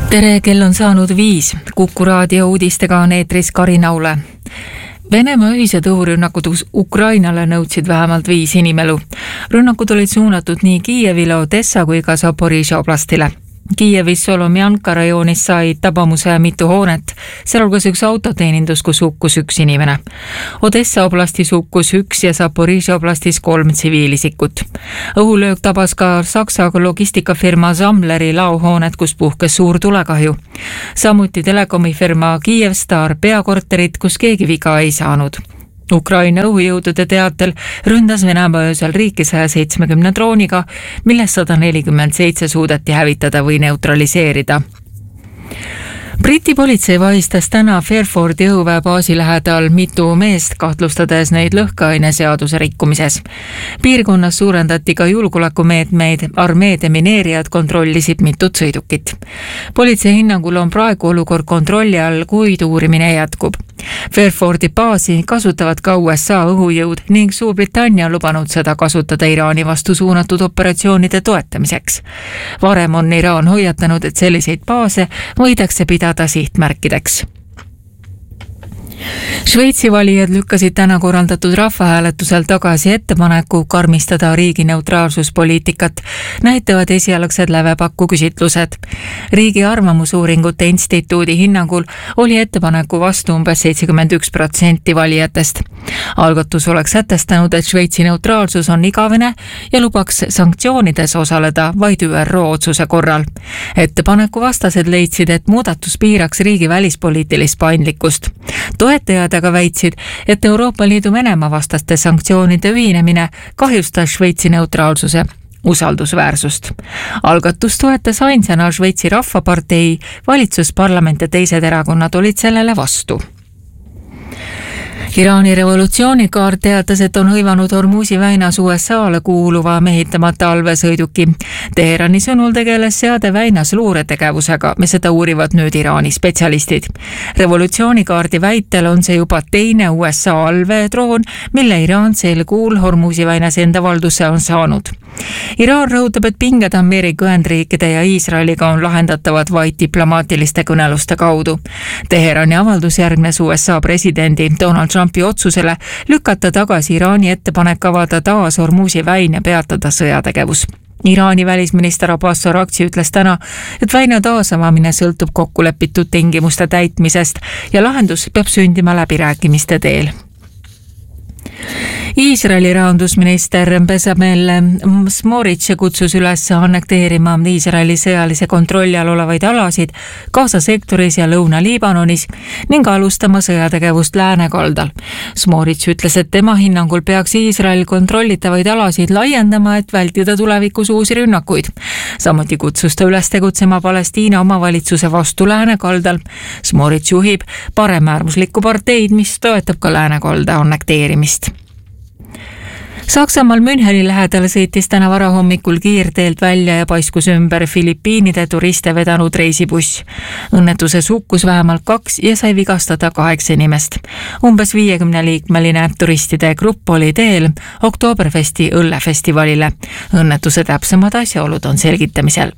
Tere, kell on saanud 5. Kuku raadio uudistega on eetris Karin Aule. Venemaa ühised õhurünnakud Ukrainale nõudsid vähemalt 5 inimelu. Rünnakud olid suunatud nii Kiievile, Odessa kui ka Zaporižžja oblastile. Kiievis Solomjanka rajoonis sai tabamuse mitu hoonet, sealhulgas üks autoteenindus, kus hukkus 1 inimene. Odessa oblastis hukkus 1 ja Zaporižžja oblastis 3 tsiviilisikut. Õhulöök tabas ka Saksa logistikafirma Samleri laohoonet, kus puhkes suur tulekahju. Samuti telekomifirma Kyivstar peakorterit, kus keegi viga ei saanud. Ukraina õhujõudude teatel ründas Venemaa öösel riiki 170 drooniga, millest 147 suudeti hävitada või neutraliseerida. Briti politsei vahistas täna Fairfordi õhuväebaasi lähedal mitu meest, kahtlustades neid lõhkeaineseaduse rikkumises. Piirkonnas suurendati ka julgeolekumeetmeid, armee demineerijad kontrollisid mitut sõidukit. Politsei hinnangul on praegu olukord kontrolli all, kuid uurimine jätkub. Fairfordi baasi kasutavad ka USA õhujõud ning Suurbritannia lubanud seda kasutada Iraani vastu suunatud operatsioonide toetamiseks. Varem on Iraan hoiatanud, et selliseid baase võidakse pidada sihtmärkideks. Šveitsi valijad lükkasid täna korraldatud rahvahääletusel tagasi ettepaneku karmistada riigi neutraalsuspoliitikat, näitavad esialgsed lävepakku küsitlused. Riigi arvamusuuringute instituudi hinnangul oli ettepaneku vastu umbes 71% valijatest. Algatus oleks sätestanud, et Šveitsi neutraalsus on igavene ja lubaks sanktsioonides osaleda vaid ÜRO otsuse korral. Ettepaneku vastased leidsid, et muudatus piiraks riigi välispoliitilist paindlikkust. Toetajad aga väitsid, et Euroopa Liidu Venemaa vastaste sanktsioonide ühinemine kahjustas Šveitsi neutraalsuse usaldusväärsust. Algatus toetas ainsana Šveitsi Rahvapartei, valitsusparlament ja teised erakonnad olid sellele vastu. Iraani revolutsioonikaart teatas, et on hõivanud Hormuzi väinas USA-le kuuluva mehitamata allveesõiduki. Teherani sõnul tegeles seade väinas luuretegevusega, me seda uurivad nüüd Iraani spetsialistid. Revolutsioonikaardi väitel on see juba teine USA allveedroon, mille Iraan sel kuul Hormuzi väinas enda valdusse on saanud. Iraan rõhutab, et pinged Ameerika Ühendriikide ja Iisraeliga on lahendatavad vaid diplomaatiliste kõneluste kaudu. Teherani avaldus järgnes USA presidendi Donald Trumpi otsusele lükata tagasi Iraani ettepanek avada taas Hormuzi väin ja peatada sõjategevus. Iraani välisminister Abbas Araghchi ütles täna, et väina taasavamine sõltub kokkulepitud tingimuste täitmisest ja lahendus peab sündima läbirääkimiste teel. Iisraeli rahandusminister Bezalel Smotrich kutsus üles annekteerima Iisraeli sõjalise kontrolli all olevaid alasid Gaza sektoris ja Lõuna-Liibanonis ning alustama sõjategevust läänekaldal. Smotrich ütles, et tema hinnangul peaks Iisrael kontrollitavaid alasid laiendama, et vältida tulevikus uusi rünnakuid. Samuti kutsus ta üles tegutsema Palestiina omavalitsuse vastu läänekaldal. Smotrich juhib paremäärmuslikku parteid, mis toetab ka läänekalda annekteerimist. Saksamaal Müncheni lähedal sõitis täna varahommikul kiirteelt välja ja paiskus ümber Filipiinide turiste vedanud reisibuss. Õnnetuses hukkus vähemalt 2 ja sai vigastada 8 inimest. Umbes 50-liikmeline turistide grupp oli teel Oktoberfesti õllefestivalile. Õnnetuse täpsemad asjaolud on selgitamisel.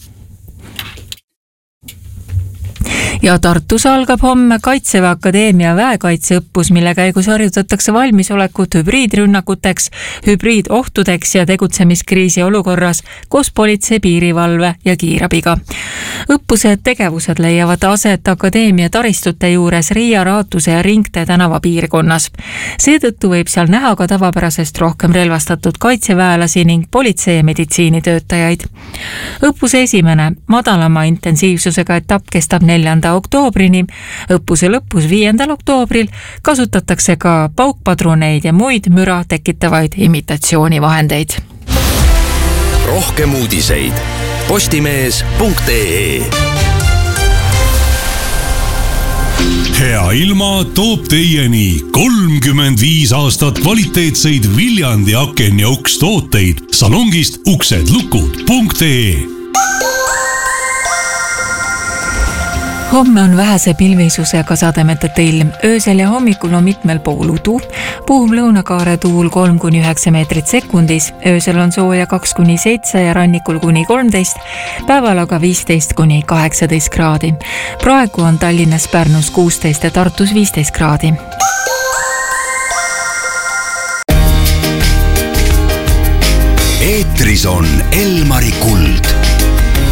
Ja Tartus algab homme Kaitseväe Akadeemia väekaitseõppus, mille käigus harjutatakse valmisolekut hübriidrünnakuteks, hübriidohtudeks ja tegutsemiskriisi olukorras koos politsei, piirivalve ja kiirabiga. Õppused tegevused leiavad aset akadeemia taristute juures Riia, Raatuse ja Ringtee tänava piirkonnas. Seetõttu võib seal näha ka tavapärasest rohkem relvastatud kaitseväelasi ning politsei- ja meditsiinitöötajaid. Õppuse esimene madalama intensiivsusega etapp kestab 4. oktoobrini. Õppuse lõpus 5. oktoobril kasutatakse ka paukpadruneid ja muid müra tekitavaid imitatsioonivahendeid. Rohkem uudiseid postimees.ee. Hea ilma toob teieni 35 aastat kvaliteetseid Viljandi aken- ja ukstooteid salongist uksedlukud.ee. Homme on vähese pilvisusega sademete ilm. Öösel ja hommikul on mitmel pool udu. Puhub lõunakaare tuul 3-9 meetrit sekundis. Öösel on sooja 2-7 ja rannikul kuni 13. Päeval aga 15-18 kraadi. Praegu on Tallinnas, Pärnus 16 ja Tartus 15 kraadi. Eetris on Elmari Kuld.